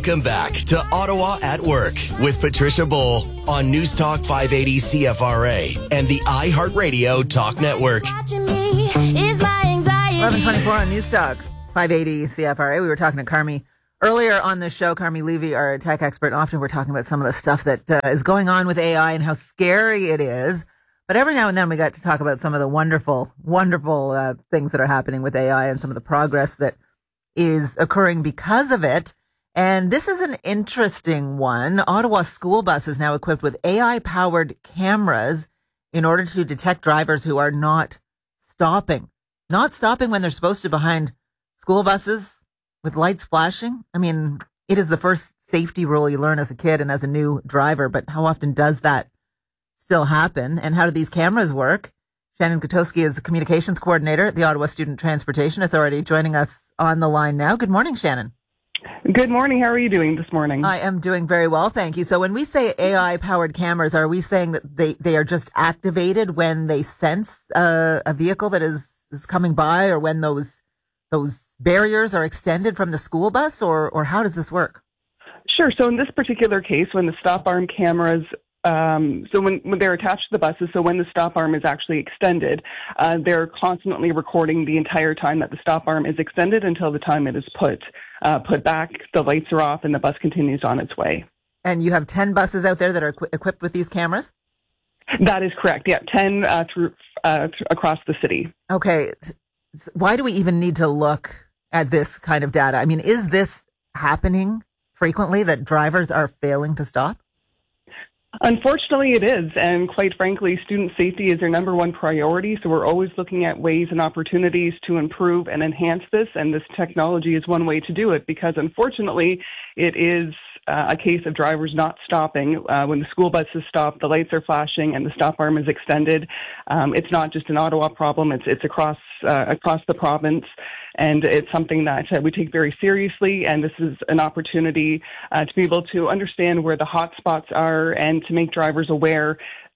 Welcome back to Ottawa at Work with Patricia Bull on News Talk 580 CFRA and the iHeartRadio Talk Network. 11:24 on News Talk 580 CFRA. We were talking to Carmi earlier on the show. Carmi Levy, our tech expert, and often we're talking about some of the stuff that is going on with AI and how scary it is. But every now and then we got to talk about some of the wonderful things that are happening with AI and some of the progress that is occurring because of it. And this is an interesting one. Ottawa school bus is now equipped with AI-powered cameras in order to detect drivers who are not stopping when they're supposed to behind school buses with lights flashing. I mean, it is the first safety rule you learn as a kid and as a new driver, but how often does that still happen? And how do these cameras work? Shannon Gutowski is the communications coordinator at the Ottawa Student Transportation Authority, joining us on the line now. Good morning, Shannon. Good morning. How are you doing this morning? I am doing very well, thank you. So when we say AI-powered cameras, are we saying that they are just activated when they sense a vehicle that is coming by, or when those barriers are extended from the school bus, or how does this work? Sure. So in this particular case, when the stop arm cameras, so when they're attached to the buses, so when the stop arm is actually extended, they're constantly recording the entire time that the stop arm is extended until the time it is put back, the lights are off, and the bus continues on its way. And you have 10 buses out there that are equipped with these cameras? That is correct. Yeah, 10 across the city. Okay. Why do we even need to look at this kind of data? I mean, is this happening frequently, that drivers are failing to stop? Unfortunately, it is. And quite frankly, student safety is their number one priority. So we're always looking at ways and opportunities to improve and enhance this. And this technology is one way to do it, because unfortunately, it is a case of drivers not stopping. When the school buses stop, the lights are flashing and the stop arm is extended. It's not just an Ottawa problem. It's across the province. And it's something that we take very seriously, and this is an opportunity to be able to understand where the hot spots are and to make drivers aware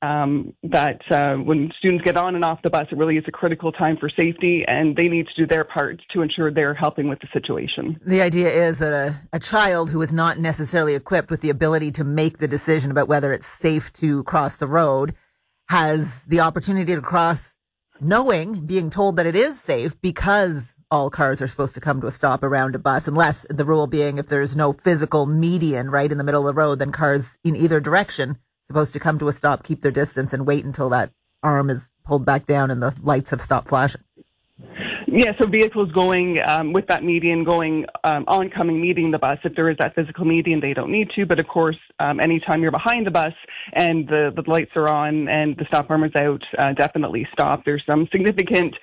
that when students get on and off the bus, it really is a critical time for safety, and they need to do their part to ensure they're helping with the situation. The idea is that a child who is not necessarily equipped with the ability to make the decision about whether it's safe to cross the road has the opportunity to cross being told that it is safe, because all cars are supposed to come to a stop around a bus, unless the rule being if there's no physical median right in the middle of the road, then cars in either direction supposed to come to a stop, keep their distance, and wait until that arm is pulled back down and the lights have stopped flashing. Yeah, so vehicles going with that median going oncoming, meeting the bus. If there is that physical median, they don't need to. But of course, anytime you're behind the bus and the lights are on and the stop arm is out, definitely stop. There's some significant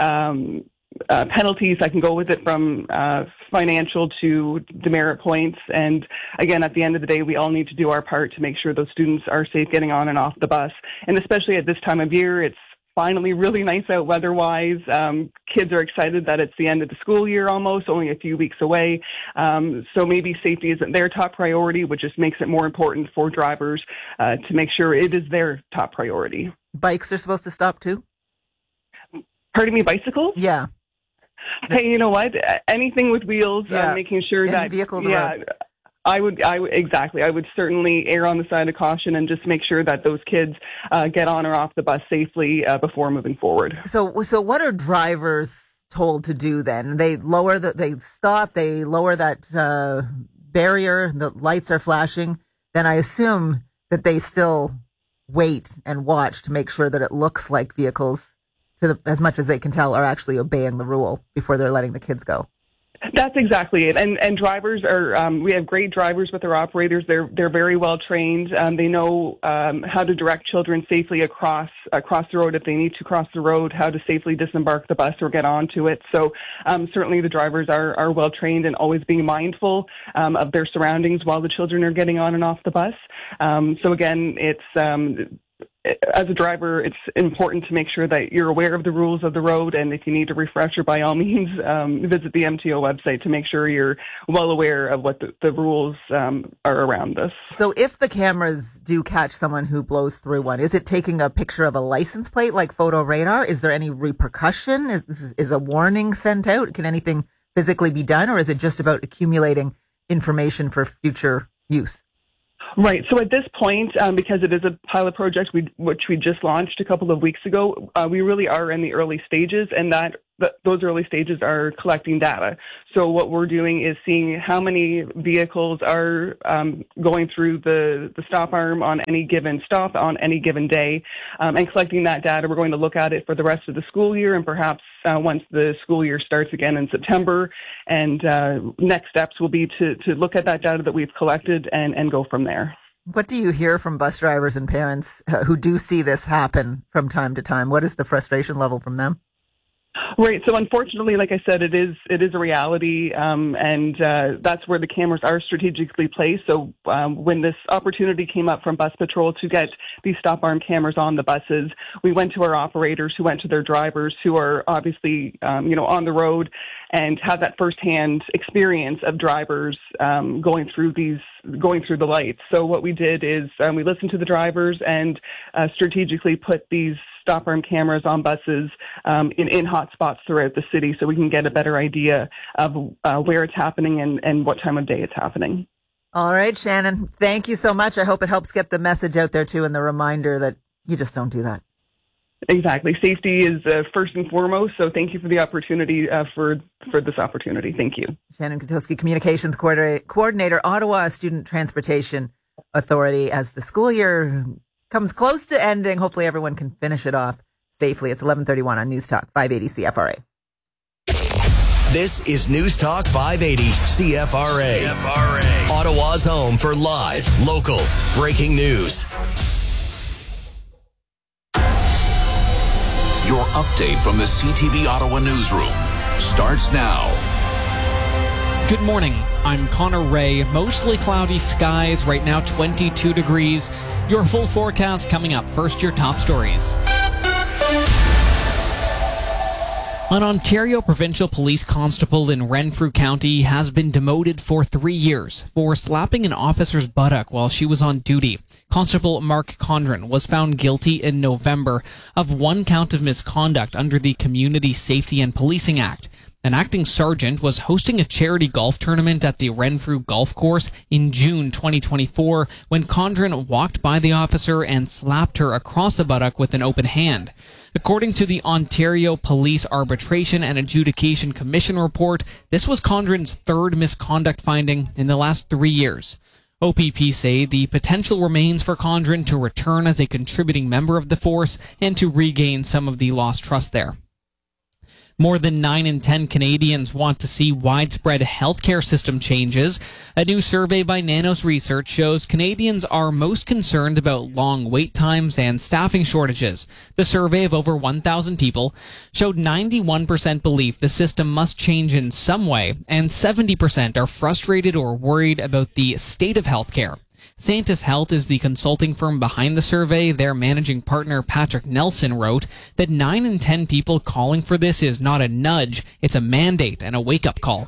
penalties that can go with it, from financial to demerit points. And again, at the end of the day, we all need to do our part to make sure those students are safe getting on and off the bus. And especially at this time of year, it's finally really nice out weather-wise. Kids are excited that it's the end of the school year almost, only a few weeks away. So maybe safety isn't their top priority, which just makes it more important for drivers to make sure it is their top priority. Bikes are supposed to stop too? Pardon me, bicycles? Yeah. Hey, you know what? Anything with wheels, making sure that vehicle road. I would exactly. I would certainly err on the side of caution and just make sure that those kids get on or off the bus safely before moving forward. So what are drivers told to do then? They stop, they lower that barrier, the lights are flashing. Then I assume that they still wait and watch to make sure that it looks like vehicles, as much as they can tell, are actually obeying the rule before they're letting the kids go. That's exactly it. And drivers are, we have great drivers with our operators. They're very well trained. They know how to direct children safely across the road if they need to cross the road, how to safely disembark the bus or get onto it. So certainly the drivers are well trained and always being mindful of their surroundings while the children are getting on and off the bus. So again, it's as a driver, it's important to make sure that you're aware of the rules of the road, and if you need a refresher, by all means, visit the MTO website to make sure you're well aware of what the rules are around this. So if the cameras do catch someone who blows through one, is it taking a picture of a license plate like photo radar? Is there any repercussion? Is a warning sent out? Can anything physically be done, or is it just about accumulating information for future use? Right. So at this point, because it is a pilot project which we just launched a couple of weeks ago, we really are in the early stages, and those early stages are collecting data. So what we're doing is seeing how many vehicles are going through the stop arm on any given stop on any given day, and collecting that data. We're going to look at it for the rest of the school year, and perhaps once the school year starts again in September. And next steps will be to look at that data that we've collected and go from there. What do you hear from bus drivers and parents who do see this happen from time to time? What is the frustration level from them? Right. So unfortunately, like I said, it is a reality, and that's where the cameras are strategically placed. So when this opportunity came up from Bus Patrol to get these stop arm cameras on the buses, we went to our operators, who went to their drivers, who are obviously on the road and have that firsthand experience of drivers going through the lights. So what we did is we listened to the drivers and strategically put these stop arm cameras on buses in hot spots throughout the city, so we can get a better idea of where it's happening and what time of day it's happening. All right, Shannon, thank you so much. I hope it helps get the message out there too, and the reminder that you just don't do that. Exactly. Safety is first and foremost, so thank you for the opportunity, for this opportunity. Thank you. Shannon Kotowski, Communications Coordinator, Ottawa Student Transportation Authority. As the school year comes close to ending, hopefully everyone can finish it off safely. It's 11:31 on News Talk 580 CFRA. This is News Talk 580 CFRA. Ottawa's home for live, local, breaking news. Your update from the CTV Ottawa newsroom starts now. Good morning. I'm Connor Ray. Mostly cloudy skies. Right now, 22 degrees. Your full forecast coming up. First, your top stories. An Ontario Provincial Police Constable in Renfrew County has been demoted for 3 years for slapping an officer's buttock while she was on duty. Constable Mark Condren was found guilty in November of 1 count of misconduct under the Community Safety and Policing Act. An acting sergeant was hosting a charity golf tournament at the Renfrew Golf Course in June 2024 when Condren walked by the officer and slapped her across the buttock with an open hand. According to the Ontario Police Arbitration and Adjudication Commission report, this was Condren's 3rd misconduct finding in the last 3 years. OPP say the potential remains for Condren to return as a contributing member of the force and to regain some of the lost trust there. More than 9 in 10 Canadians want to see widespread healthcare system changes. A new survey by Nanos Research shows Canadians are most concerned about long wait times and staffing shortages. The survey of over 1,000 people showed 91% believe the system must change in some way, and 70% are frustrated or worried about the state of healthcare. Santis Health is the consulting firm behind the survey. Their managing partner, Patrick Nelson, wrote that 9 in 10 people calling for this is not a nudge, it's a mandate and a wake-up call.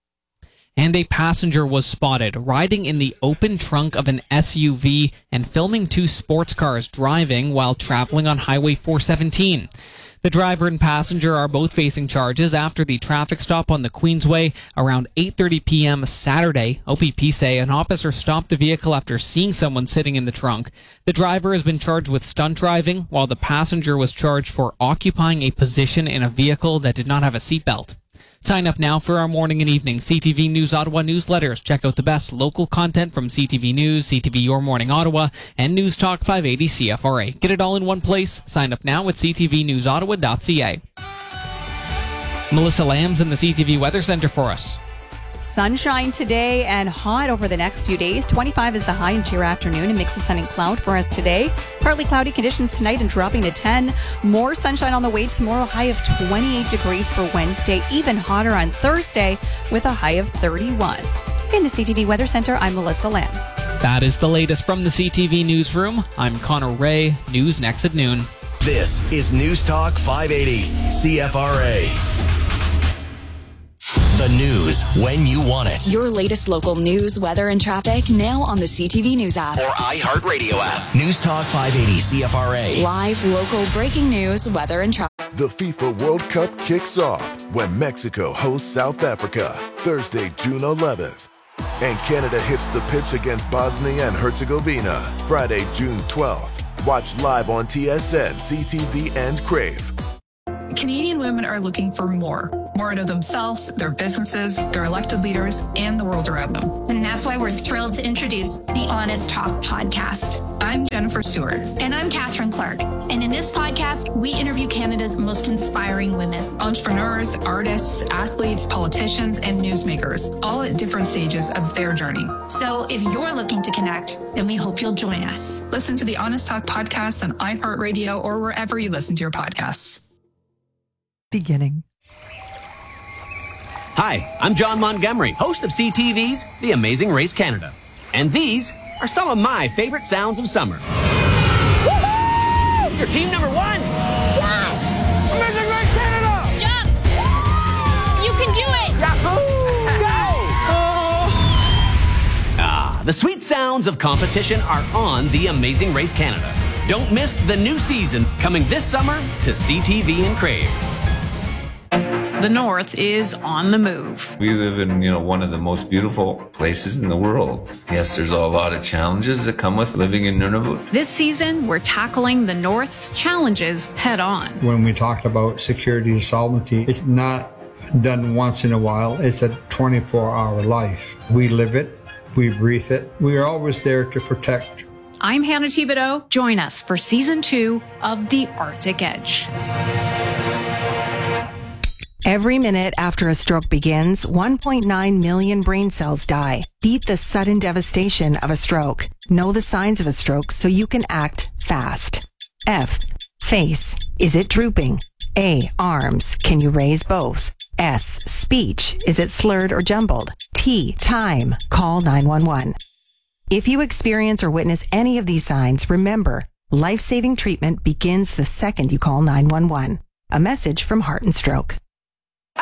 And a passenger was spotted riding in the open trunk of an SUV and filming 2 sports cars driving while traveling on Highway 417. The driver and passenger are both facing charges after the traffic stop on the Queensway around 8:30 p.m. Saturday. OPP say an officer stopped the vehicle after seeing someone sitting in the trunk. The driver has been charged with stunt driving, while the passenger was charged for occupying a position in a vehicle that did not have a seatbelt. Sign up now for our morning and evening CTV News Ottawa newsletters. Check out the best local content from CTV News, CTV Your Morning Ottawa, and News Talk 580 CFRA. Get it all in one place. Sign up now at ctvnewsottawa.ca. Melissa Lamb's in the CTV Weather Center for us. Sunshine today and hot over the next few days. 25 is the high into your afternoon. A mix of sun and cloud for us today. Partly cloudy conditions tonight and dropping to 10. More sunshine on the way tomorrow. High of 28 degrees for Wednesday. Even hotter on Thursday with a high of 31. In the CTV Weather Center, I'm Melissa Lamb. That is the latest from the CTV Newsroom. I'm Connor Ray. News next at noon. This is News Talk 580 CFRA. The news when you want it. Your latest local news, weather, and traffic now on the CTV News app. Or iHeartRadio app. News Talk 580 CFRA. Live, local, breaking news, weather, and traffic. The FIFA World Cup kicks off when Mexico hosts South Africa, Thursday, June 11th. And Canada hits the pitch against Bosnia and Herzegovina, Friday, June 12th. Watch live on TSN, CTV, and Crave. Canadian women are looking for more out of themselves, their businesses, their elected leaders, and the world around them. And that's why we're thrilled to introduce the Honest Talk podcast. I'm Jennifer Stewart. And I'm Catherine Clark. And in this podcast, we interview Canada's most inspiring women. Entrepreneurs, artists, athletes, politicians, and newsmakers, all at different stages of their journey. So if you're looking to connect, then we hope you'll join us. Listen to the Honest Talk podcast on iHeartRadio or wherever you listen to your podcasts. Beginning. Hi, I'm John Montgomery, host of CTV's The Amazing Race Canada. And these are some of my favorite sounds of summer. Woohoo! Your team number one! Yes! Amazing Race Canada! Jump! You can do it! Yahoo! Go! The sweet sounds of competition are on The Amazing Race Canada. Don't miss the new season coming this summer to CTV and Crave. The North is on the move. We live in, one of the most beautiful places in the world. Yes, there's a lot of challenges that come with living in Nunavut. This season, we're tackling the North's challenges head on. When we talk about security and sovereignty, it's not done once in a while. It's a 24-hour life. We live it. We breathe it. We are always there to protect. I'm Hannah Thibodeau. Join us for Season 2 of The Arctic Edge. Every minute after a stroke begins, 1.9 million brain cells die. Beat the sudden devastation of a stroke. Know the signs of a stroke so you can act fast. F. Face. Is it drooping? A. Arms. Can you raise both? S. Speech. Is it slurred or jumbled? T. Time. Call 911. If you experience or witness any of these signs, remember, life-saving treatment begins the second you call 911. A message from Heart and Stroke.